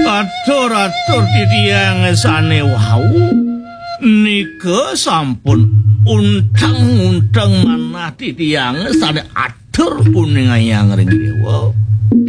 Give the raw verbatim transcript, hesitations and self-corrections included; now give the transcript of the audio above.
Atur-atur titiang sane wau nika sampun undang-undang manah titiang sane atur kuning ayang ring dewa.